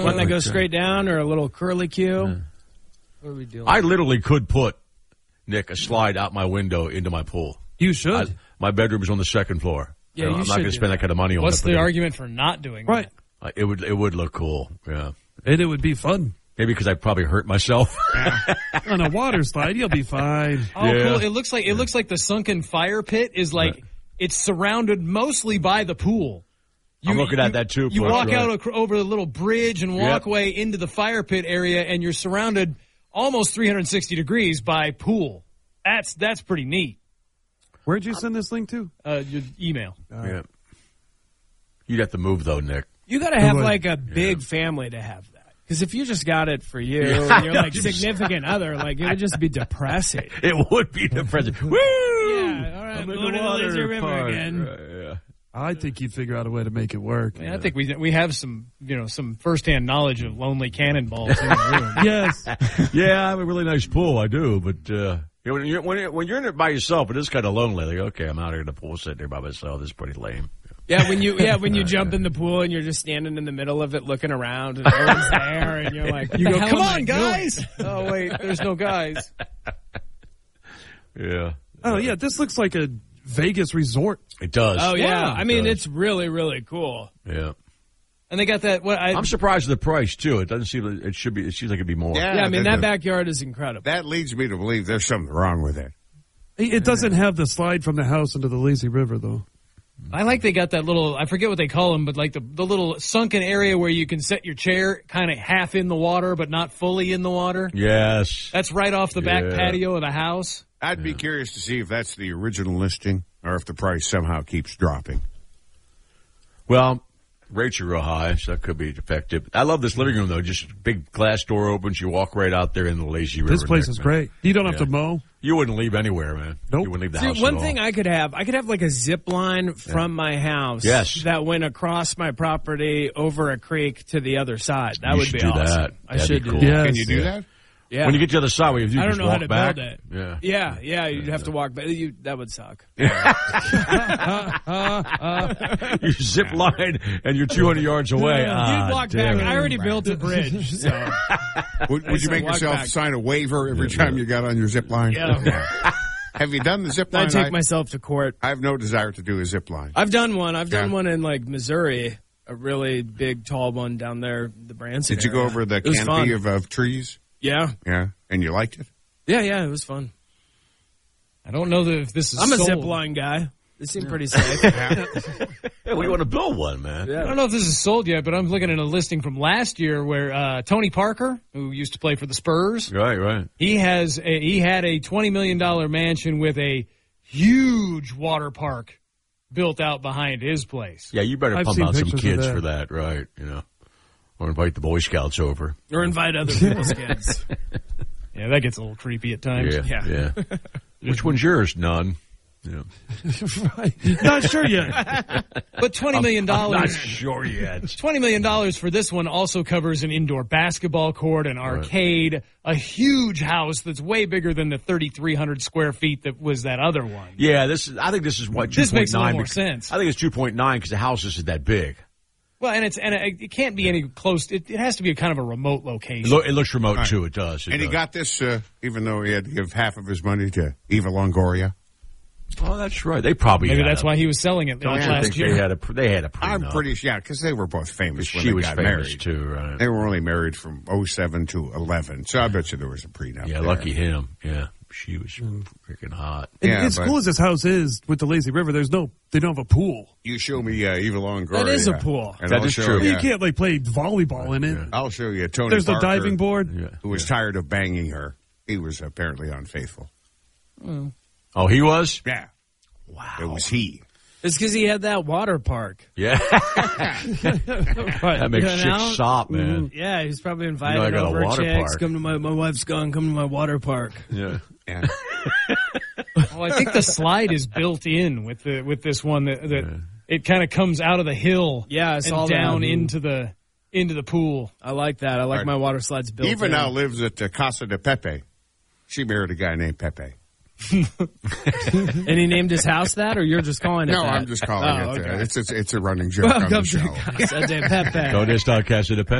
One that goes straight down or a little curly Q? Yeah. What are we doing? I literally could put, Nick, a slide out my window into my pool. You should. My bedroom is on the second floor. Yeah, I'm not going to spend that kind of money on it. What's the argument for not doing that? Right. It would look cool, yeah. And it would be fun. Maybe because I'd probably hurt myself. On a water slide, you'll be fine. Oh, cool. It looks like the sunken fire pit is like, it's surrounded mostly by the pool. I'm looking at that too. You walk out over the little bridge and walkway into the fire pit area, and you're surrounded almost 360 degrees by pool. That's pretty neat. Where'd you send this link to? Your email. Yeah. You'd have to move though, Nick. You got to have like a big family to have that. Because if you just got it for you, and you're like significant other, like it would just be depressing. It would be depressing. Woo! Yeah, all right, I'm going to the Lazy River again. Yeah. I think you'd figure out a way to make it work. I think we have some firsthand knowledge of lonely cannonballs in the room. Yes. Yeah, I have a really nice pool. I do, but when you're in it by yourself, it is kind of lonely. Like, okay, I'm out here in the pool sitting there by myself. This is pretty lame. Yeah, when you jump in the pool and you're just standing in the middle of it looking around and no one's there and you're like, you go, come on, guys. Oh, wait, there's no guys. Yeah. Oh, yeah, this looks like a Vegas resort. It does. Oh, yeah. I mean, it's really, really cool. Yeah. And they got that. I'm surprised at the price, too. It doesn't seem it should be. It seems like it'd be more. Yeah, I mean, that backyard is incredible. That leads me to believe there's something wrong with it. It doesn't have the slide from the house into the lazy river, though. I like they got that little, I forget what they call them, but like the little sunken area where you can set your chair kind of half in the water but not fully in the water. Yes. That's right off the back patio of the house. I'd be curious to see if that's the original listing or if the price somehow keeps dropping. Well, rates are real high, so that could be effective. I love this living room, though. Just big glass door opens. You walk right out there in the lazy river. This place is great. You don't have to mow. You wouldn't leave anywhere, man. Nope. You wouldn't leave the house one at all. thing I could have like a zip line from my house that went across my property over a creek to the other side. That would be awesome. That. I should do cool. that. Yes. Can you do that? Yeah. When you get to the other side, what you do, I don't know how to back. build it. Yeah. Yeah, you'd have to walk back. That would suck. You zip line and you're 200 yards away. You'd walk back. I already built a bridge. So. Would you make yourself sign a waiver every time you got on your zip line? Yeah. Have you done the zip line? I'd take myself to court. I have no desire to do a zip line. I've done one. I've done one in like Missouri, a really big, tall one down there, the Branson Did you go over the canopy of trees? Yeah. Yeah. And you liked it? Yeah, it was fun. I don't know that if this is I'm a sold. zip line guy. It seemed pretty safe. Yeah, we want to build one, man. Yeah. I don't know if this is sold yet, but I'm looking at a listing from last year where Tony Parker, who used to play for the Spurs, Right. he had a $20 million mansion with a huge water park built out behind his place. Yeah, you better I've pump seen out some pictures of kids that. for that, right? You know, or invite the Boy Scouts over. Or invite other people's kids. Yeah, that gets a little creepy at times. Yeah. Which one's yours? None. Yeah. Right. Not sure yet. But $20 million. I'm not sure yet. $20 million for this one also covers an indoor basketball court, an arcade, a huge house that's way bigger than the 3,300 square feet that was that other one. Yeah, I think this is what 2.9. This makes a little more sense. I think it's 2.9 because the house isn't that big. Well, and it can't be any close. It has to be a kind of a remote location. It looks remote too. It does. He got this even though he had to give half of his money to Eva Longoria. Oh, that's right. They probably maybe that's why he was selling it last year. They had a prenup. I'm pretty sure, because they were both famous when she they was got famous married. too, right? They were only married from 07 to 11, so I bet you there was a prenup. Yeah, there. lucky him. Yeah, she was freaking hot. And Yeah, as cool as this house is with the lazy river, they don't have a pool. You show me Eva Longoria. That is a pool. And That I'll is show true. you- You can't play volleyball in it. I'll show you Tony There's Parker, no diving board. who was tired of banging her. He was apparently unfaithful. Oh, he was? Yeah. Wow. It was he. It's because he had that water park. Yeah. That makes chicks stop, man. Yeah, he's probably invited I got a over water chicks. park. Come to my wife's gone. Come to my water park. Yeah. Yeah. Well, I think the slide is built in with this one that it kind of comes out of the hill. Yeah, I saw and down that. into the pool. I like that. I like Right. my water slides built Eva in. now lives at Casa de Pepe. She married a guy named Pepe. And he named his house that, or you're just calling it No, that? I'm just calling it. Okay. It's a running joke on the Welcome show. to Casa de Pepe. Don't just Casa de Pepe.